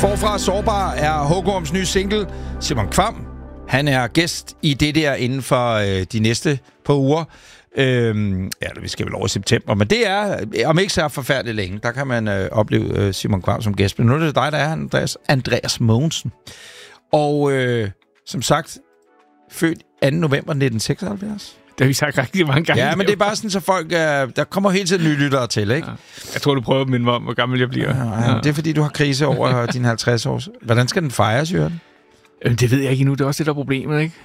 Forfra Sårbar er Hågorms nye single. Simon Kvam, han er gæst i det der inden for de næste par uger. Vi skal vel over i september, men det er, om ikke så forfærdeligt længe, der kan man opleve Simon Kvam som gæst. Men nu er det dig, der er Andreas Mogensen. Og som sagt, født 2. november 1976. Det har vi sagt rigtig mange gange. Ja, men det er bare sådan, så folk... der kommer hele tiden nye lyttere til, ikke? Ja. Jeg tror, du prøver at minde mig om, hvor gammel jeg bliver. Ja. Det er, fordi du har krise over dine 50 år. Hvordan skal den fejres, Jørgen? Det ved jeg ikke endnu. Det er også det, der er problemet, ikke?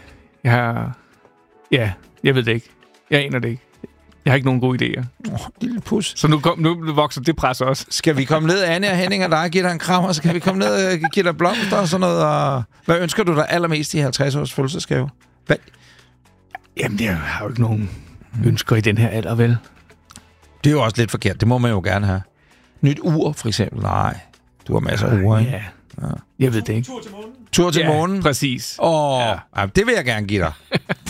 Jeg ved det ikke. Jeg aner det ikke. Jeg har ikke nogen gode idéer. Lille pus. Så nu vokser det pres også. Skal vi komme ned, Anne og Henning og dig, give dig en kram, og skal vi komme ned og give dig blomster og sådan noget? Og hvad ønsker du dig allermest i 50 års fødselsdagsgave? Hvad? Jamen, jeg har jo ikke nogen ønsker i den her alder, vel? Det er jo også lidt forkert. Det må man jo gerne have. Nyt ur, for eksempel. Nej, du har masser af ure, ikke? Ja. Jeg ved det ikke. Tur til månen. Tur til månen? Præcis. Det vil jeg gerne give dig.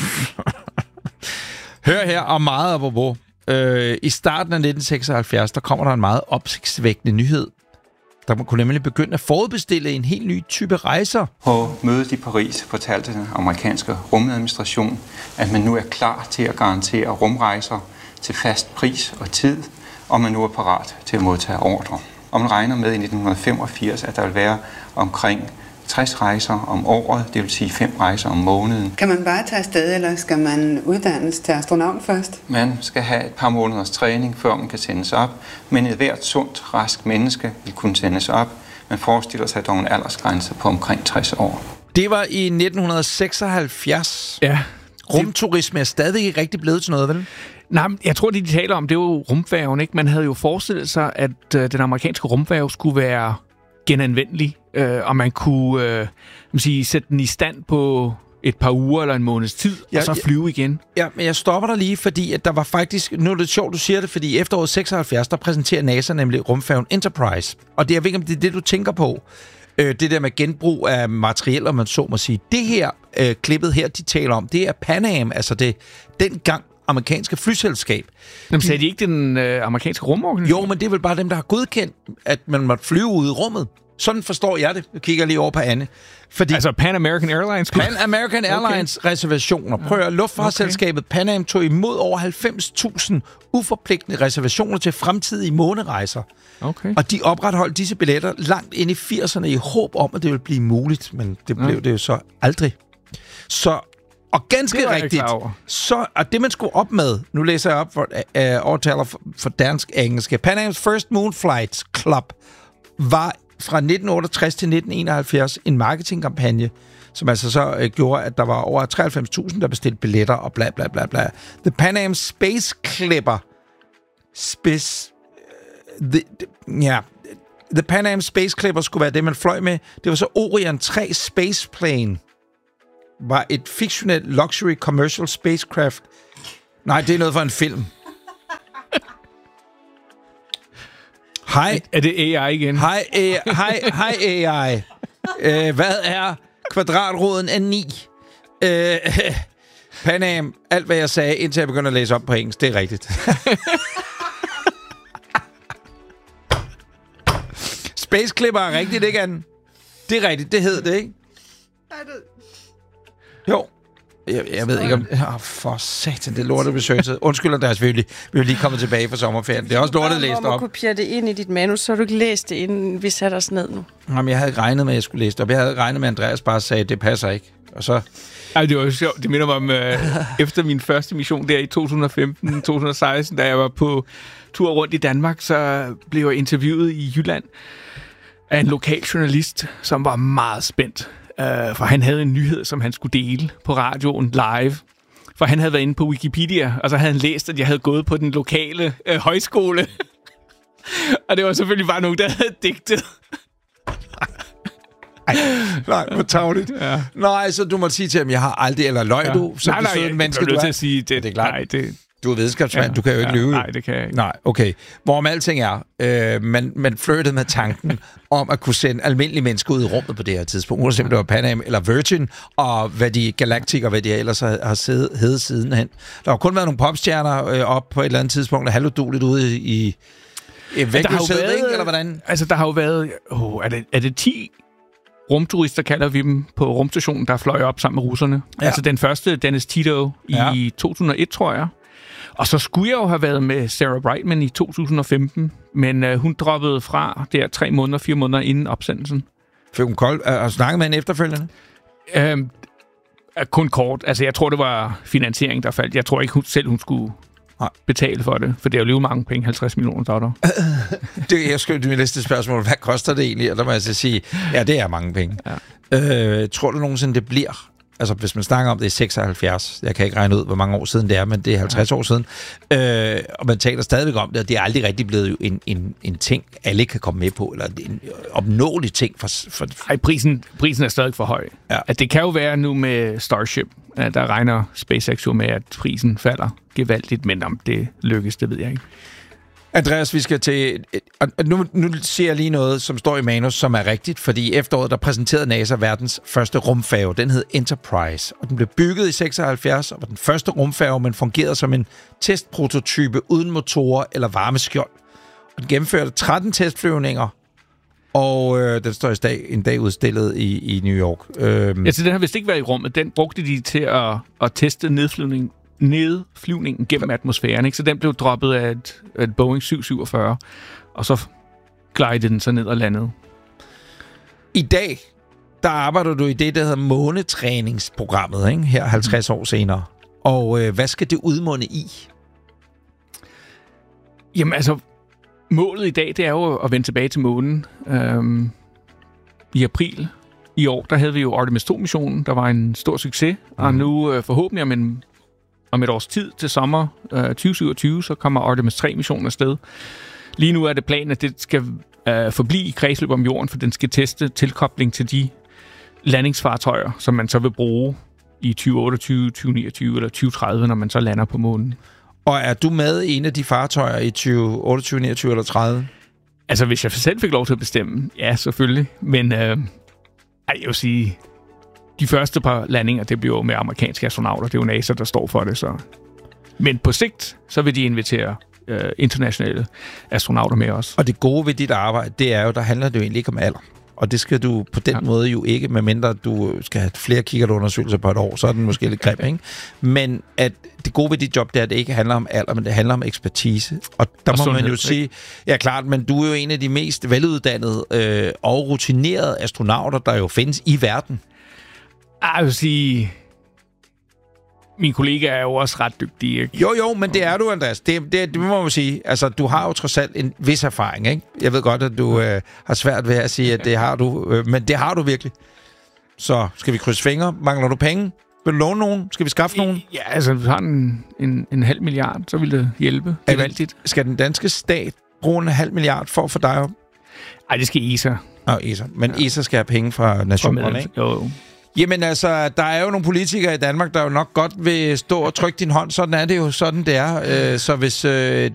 Hør her om meget apropos. I starten af 1976, der kommer der en meget opsigtsvækkende nyhed. Der kunne nemlig begynde at forudbestille en helt ny type rejser. På mødet i Paris fortalte den amerikanske rumadministration, at man nu er klar til at garantere rumrejser til fast pris og tid, og man nu er parat til at modtage ordre. Og man regner med i 1985, at der vil være omkring 60 rejser om året, det vil sige 5 rejser om måneden. Kan man bare tage afsted, eller skal man uddannes til astronaut først? Man skal have et par måneders træning, før man kan sendes op, men et hvert sundt, rask menneske vil kunne sendes op. Man forestiller sig dog en aldersgrænse på omkring 60 år. Det var i 1976. Ja. Rumturisme er stadig ikke rigtig blevet til noget, vel? Nej, jeg tror, det de taler om, det er jo rumfærgen, ikke? Man havde jo forestillet sig, at den amerikanske rumfærge skulle være genanvendelig, og man kunne sætte den i stand på et par uger eller en måneds tid, og så flyve igen. Ja, men jeg stopper dig lige, fordi at der var faktisk... Nu er det sjovt, du siger det, fordi efteråret 76, der præsenterer NASA nemlig rumfærgen Enterprise. Og det, jeg ved ikke, om det er det, du tænker på. Det der med genbrug af materiel, om man så må sige. Det her, klippet her, de taler om, det er Pan Am, altså det dengang amerikanske flyselskab. Jamen, sagde de ikke den amerikanske rumorganisation? Jo, men det er vel bare dem, der har godkendt, at man måtte flyve ud i rummet. Sådan forstår jeg det. Jeg kigger lige over på Anne. Fordi altså Pan American Airlines? Pan American Airlines reservationer. Prøv at luftfartsselskabet Pan Am tog imod over 90.000 uforpligtende reservationer til fremtidige månerejser. Okay. Og de opretholdt disse billetter langt ind i 80'erne i håb om, at det ville blive muligt. Men det blev det jo så aldrig. Og ganske rigtigt, og det man skulle op med, nu læser jeg op for overtaler for dansk-engelske, Pan Am's First Moon Flights Club var fra 1968 til 1971 en marketingkampagne, som altså så gjorde, at der var over 93.000, der bestilte billetter og bla bla bla bla. The Pan Am Space Clipper The Pan Am Space Clipper skulle være det, man fløj med. Det var så Orion 3 Space Plane. Var et fiktionelt luxury commercial spacecraft. Nej, det er noget for en film. Hej. Er det AI igen? Hej AI. Hvad er kvadratroden af 9? Pan Am, alt hvad jeg sagde, indtil jeg begynder at læse op på engelsk, det er rigtigt. Space Clipper er rigtigt, ikke Anne? Det er rigtigt, det hed det, ikke? Jo. Jeg ved ikke om... for satan, det er lortet besøget. Undskyld, Andreas, vi er lige kommet tilbage fra sommerferien. Det er også lortet læst op. Du kopiere det ind i dit manus, så har du ikke læst det, inden vi satte os ned nu. Jamen, jeg havde ikke regnet med, at jeg skulle læse det op. Jeg havde regnet med, at Andreas bare sagde, at det passer ikke. Og så... Ej, det var jo sjovt. Det minder mig om, efter min første mission der i 2015-2016, da jeg var på tur rundt i Danmark, så blev jeg interviewet i Jylland af en lokal journalist, som var meget spændt. For han havde en nyhed, som han skulle dele på radioen live. For han havde været inde på Wikipedia, og så havde han læst, at jeg havde gået på den lokale højskole. Og det var selvfølgelig bare nogen, der havde digtet. Nej, hvor tavligt. Ja. Nej, så du må sige til ham, jeg har aldrig, eller løg du, som nej, jeg er nødt til at sige, det er klart. Nej, det... Du er videnskabsmand, du kan jo ikke lyve. Nej, det kan jeg ikke. Nej, okay. Hvorom alting er, man flirtede med tanken om at kunne sende almindelige mennesker ud i rummet på det her tidspunkt. Uanset om det var Pan Am eller Virgin, og hvad de Galactic og hvad de ellers har heddet sidenhen. Der har kun været nogle popstjerner op på et eller andet tidspunkt, der halvdueligt ude i vægtløshed, ikke? Eller hvordan? Altså, der har jo været... er det 10 rumturister, kalder vi dem, på rumstationen, der fløj op sammen med russerne. Ja. Altså den første, Dennis Tito, i 2001, tror jeg. Og så skulle jeg jo have været med Sarah Brightman i 2015, men hun droppede fra der 4 måneder inden opsendelsen. Fik hun kold? Har du snakket med hende efterfølgende? Kun kort. Altså, jeg tror, det var finansiering, der faldt. Jeg tror ikke hun skulle betale for det, for det er jo lige mange penge, $50 million. Jeg skal jo næste spørgsmål. Hvad koster det egentlig? Og der må jeg så sige, ja, det er mange penge. Ja. Tror du nogensinde, det bliver? Altså, hvis man snakker om det i 76, jeg kan ikke regne ud, hvor mange år siden det er, men det er 50 år siden, og man taler stadigvæk om det, og det er aldrig rigtig blevet en ting, alle kan komme med på, eller en opnåelig ting for... Ej, prisen er stadig for høj. Ja. At det kan jo være nu med Starship, der regner SpaceX jo med, at prisen falder gevaldigt, men om det lykkes, det ved jeg ikke. Andreas, vi skal til... Nu siger jeg lige noget, som står i manus, som er rigtigt, fordi i efteråret, der præsenterede NASA verdens første rumfærge. Den hed Enterprise, og den blev bygget i 76, og var den første rumfærge, men fungerede som en testprototype uden motorer eller varmeskjold. Og den gennemførte 13 testflyvninger, og den står en dag udstillet i New York. Ja, så den har vist ikke været i rummet. Den brugte de til at teste nedflyvningen gennem atmosfæren, ikke? Så den blev droppet af et Boeing 747, og så glidede den så ned og landede. I dag, der arbejder du i det, der hedder månetræningsprogrammet, ikke? Her 50 år senere. Og hvad skal det udmunde i? Jamen altså, målet i dag, det er jo at vende tilbage til månen. I april i år, der havde vi jo Artemis 2-missionen, der var en stor succes, og nu forhåbentlig om et års tid til sommer 2027, så kommer Artemis 3-missionen afsted. Lige nu er det planen, at det skal forblive i kredsløb om jorden, for den skal teste tilkobling til de landingsfartøjer, som man så vil bruge i 2028, 2029 eller 2030, når man så lander på månen. Og er du med i en af de fartøjer i 2028, 29 eller 30? Altså, hvis jeg selv fik lov til at bestemme, ja, selvfølgelig. Men jeg vil sige, de første par landinger, det bliver jo med amerikanske astronauter. Det er jo NASA, der står for det. Så. Men på sigt, så vil de invitere internationale astronauter med os. Og det gode ved dit arbejde, det er jo, der handler det jo egentlig ikke om alder. Og det skal du på den måde jo ikke, medmindre du skal have flere kikkertundersøgelser på et år, så er den måske lidt grim, ikke? Men at det gode ved dit job, det er, at det ikke handler om alder, men det handler om ekspertise. Og der må man jo sige, ja klart, men du er jo en af de mest veluddannede og rutinerede astronauter, der jo findes i verden. Jeg vil sige, min kollega er jo også ret dygtig, ikke? Jo, men det er du, Andreas. Det må man sige. Altså, du har jo trods alt en vis erfaring, ikke? Jeg ved godt, at du har svært ved at sige, at det har du, men det har du virkelig. Så skal vi krydse fingre? Mangler du penge? Vil du låne nogen? Skal vi skaffe nogen? Ja, altså, hvis vi har en $500 million, så vil det hjælpe. Gevaldigt. Skal den danske stat bruge $500 million for at få dig op? Ej, det skal ESA. ESA. Men ESA skal have penge fra nationerne, ikke? Jo. Jamen altså, der er jo nogle politikere i Danmark, der jo nok godt vil stå og trykke din hånd. Sådan er det jo, sådan det er. Så hvis